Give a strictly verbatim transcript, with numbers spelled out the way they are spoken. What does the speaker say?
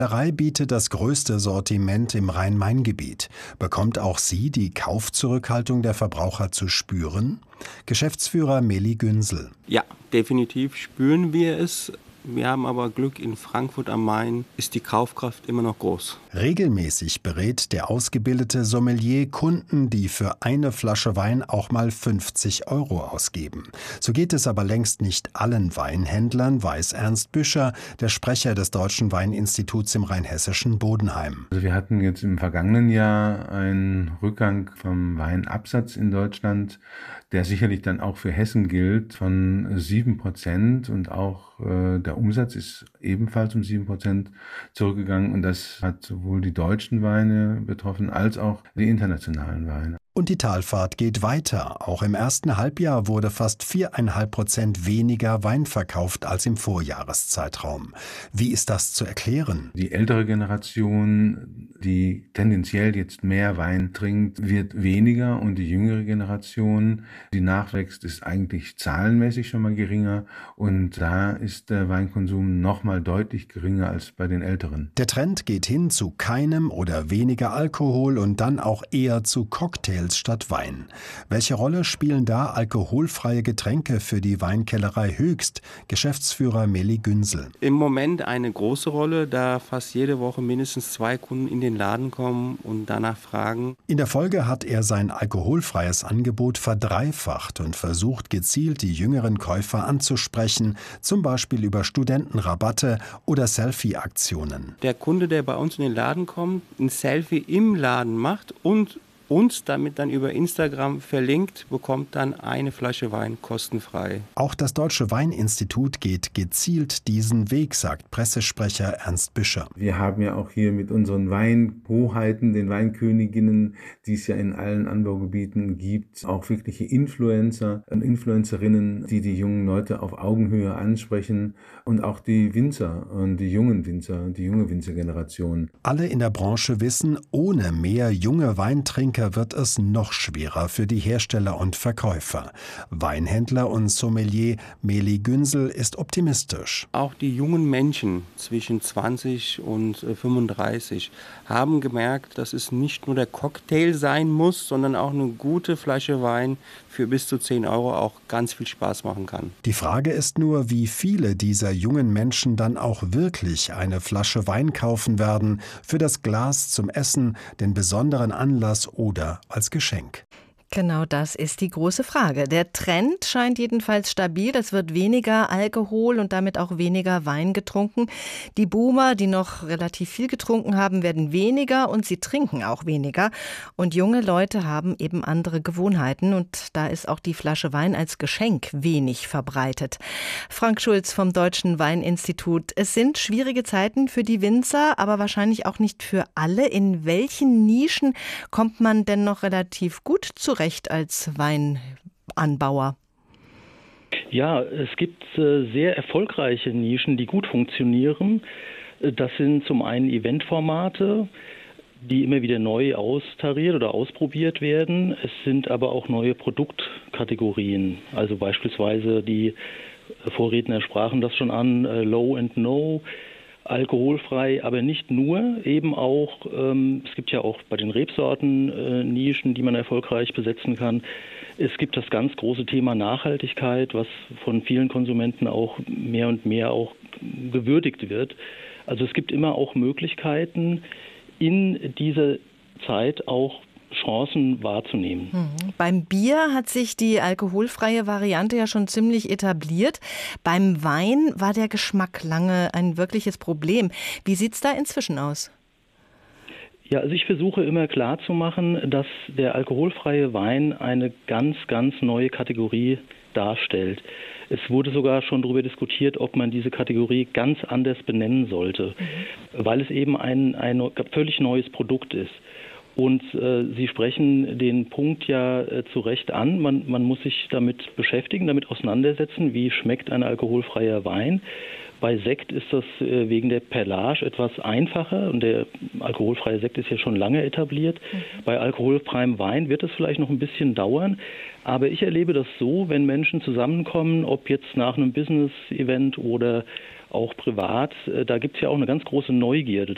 Die Brauerei bietet das größte Sortiment im Rhein-Main-Gebiet. Bekommt auch sie die Kaufzurückhaltung der Verbraucher zu spüren? Geschäftsführer Meli Günsel. Ja, definitiv spüren wir es. Wir haben aber Glück, in Frankfurt am Main ist die Kaufkraft immer noch groß. Regelmäßig berät der ausgebildete Sommelier Kunden, die für eine Flasche Wein auch mal fünfzig Euro ausgeben. So geht es aber längst nicht allen Weinhändlern, weiß Ernst Büscher, der Sprecher des Deutschen Weininstituts im rheinhessischen Bodenheim. Also wir hatten jetzt im vergangenen Jahr einen Rückgang vom Weinabsatz in Deutschland, der sicherlich dann auch für Hessen gilt, von sieben Prozent, und auch äh, der Umsatz ist ebenfalls um sieben Prozent zurückgegangen, und das hat sowohl die deutschen Weine betroffen als auch die internationalen Weine. Und die Talfahrt geht weiter. Auch im ersten Halbjahr wurde fast viereinhalb Prozent weniger Wein verkauft als im Vorjahreszeitraum. Wie ist das zu erklären? Die ältere Generation, die tendenziell jetzt mehr Wein trinkt, wird weniger, und die jüngere Generation, die nachwächst, ist eigentlich zahlenmäßig schon mal geringer, und da ist der Weinkonsum noch mal deutlich geringer als bei den Älteren. Der Trend geht hin zu keinem oder weniger Alkohol und dann auch eher zu Cocktails statt Wein. Welche Rolle spielen da alkoholfreie Getränke für die Weinkellerei Höchst? Geschäftsführer Meli Günsel. Im Moment eine große Rolle, da fast jede Woche mindestens zwei Kunden in den Laden kommen und danach fragen. In der Folge hat er sein alkoholfreies Angebot verdreifacht und versucht gezielt die jüngeren Käufer anzusprechen, zum Beispiel über Studentenrabatte oder Selfie-Aktionen. Der Kunde, der bei uns in den Laden kommt, ein Selfie im Laden macht und uns damit dann über Instagram verlinkt, bekommt dann eine Flasche Wein kostenfrei. Auch das Deutsche Weininstitut geht gezielt diesen Weg, sagt Pressesprecher Ernst Büscher. Wir haben ja auch hier mit unseren Weinhoheiten, den Weinköniginnen, die es ja in allen Anbaugebieten gibt, auch wirkliche Influencer und Influencerinnen, die die jungen Leute auf Augenhöhe ansprechen, und auch die Winzer und die jungen Winzer, die junge Winzergeneration. Alle in der Branche wissen, ohne mehr junge Weintrinker wird es noch schwerer für die Hersteller und Verkäufer. Weinhändler und Sommelier Meli Günsel ist optimistisch. Auch die jungen Menschen zwischen zwanzig und fünfunddreißig haben gemerkt, dass es nicht nur der Cocktail sein muss, sondern auch eine gute Flasche Wein für bis zu zehn Euro auch ganz viel Spaß machen kann. Die Frage ist nur, wie viele dieser jungen Menschen dann auch wirklich eine Flasche Wein kaufen werden, für das Glas zum Essen, den besonderen Anlass oder als Geschenk. Genau das ist die große Frage. Der Trend scheint jedenfalls stabil. Es wird weniger Alkohol und damit auch weniger Wein getrunken. Die Boomer, die noch relativ viel getrunken haben, werden weniger und sie trinken auch weniger. Und junge Leute haben eben andere Gewohnheiten und da ist auch die Flasche Wein als Geschenk wenig verbreitet. Frank Schulz vom Deutschen Weininstitut. Es sind schwierige Zeiten für die Winzer, aber wahrscheinlich auch nicht für alle. In welchen Nischen kommt man denn noch relativ gut zurecht als Weinanbauer? Ja, es gibt äh, sehr erfolgreiche Nischen, die gut funktionieren. Das sind zum einen Eventformate, die immer wieder neu austariert oder ausprobiert werden. Es sind aber auch neue Produktkategorien, also beispielsweise die Vorredner sprachen das schon an, äh, Low and No, alkoholfrei, aber nicht nur, eben auch, ähm, es gibt ja auch bei den Rebsorten äh, Nischen, die man erfolgreich besetzen kann. Es gibt das ganz große Thema Nachhaltigkeit, was von vielen Konsumenten auch mehr und mehr auch gewürdigt wird. Also es gibt immer auch Möglichkeiten, in dieser Zeit auch Chancen wahrzunehmen. Mhm. Beim Bier hat sich die alkoholfreie Variante ja schon ziemlich etabliert. Beim Wein war der Geschmack lange ein wirkliches Problem. Wie sieht es da inzwischen aus? Ja, also ich versuche immer klarzumachen, dass der alkoholfreie Wein eine ganz, ganz neue Kategorie darstellt. Es wurde sogar schon darüber diskutiert, ob man diese Kategorie ganz anders benennen sollte, mhm. weil es eben ein, ein völlig neues Produkt ist. Und äh, Sie sprechen den Punkt ja äh, zu Recht an. Man, man muss sich damit beschäftigen, damit auseinandersetzen, wie schmeckt ein alkoholfreier Wein. Bei Sekt ist das äh, wegen der Perlage etwas einfacher und der alkoholfreie Sekt ist ja schon lange etabliert. Mhm. Bei alkoholfreiem Wein wird es vielleicht noch ein bisschen dauern. Aber ich erlebe das so, wenn Menschen zusammenkommen, ob jetzt nach einem Business-Event oder auch privat, äh, da gibt es ja auch eine ganz große Neugierde